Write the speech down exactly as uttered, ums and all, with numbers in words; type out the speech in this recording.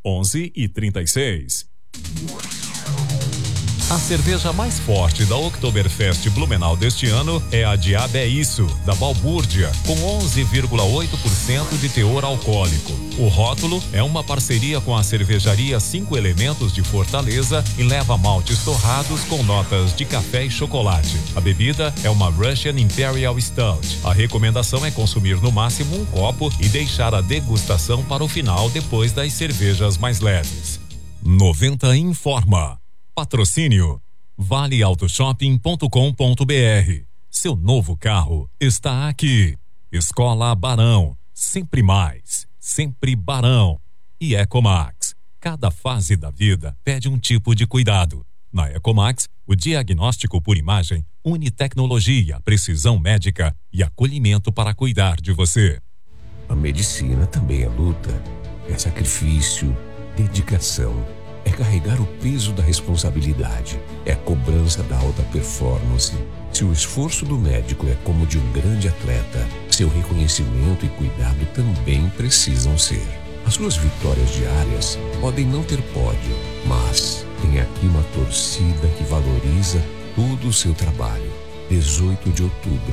onze e trinta e seis. A cerveja mais forte da Oktoberfest Blumenau deste ano é a Diabo é Isso, da Balbúrdia, com onze vírgula oito por cento de teor alcoólico. O rótulo é uma parceria com a cervejaria Cinco Elementos de Fortaleza e leva maltes torrados com notas de café e chocolate. A bebida é uma Russian Imperial Stout. A recomendação é consumir no máximo um copo e deixar a degustação para o final depois das cervejas mais leves. noventa informa. Patrocínio vale auto shopping ponto com ponto br. Seu novo carro está aqui. Escola Barão, sempre mais, sempre Barão. E Ecomax, cada fase da vida pede um tipo de cuidado. Na Ecomax, o diagnóstico por imagem une tecnologia, precisão médica e acolhimento para cuidar de você. A medicina também é luta, é sacrifício, dedicação. É carregar o peso da responsabilidade. É a cobrança da alta performance. Se o esforço do médico é como de um grande atleta, seu reconhecimento e cuidado também precisam ser. As suas vitórias diárias podem não ter pódio, mas tem aqui uma torcida que valoriza todo o seu trabalho. dezoito de outubro.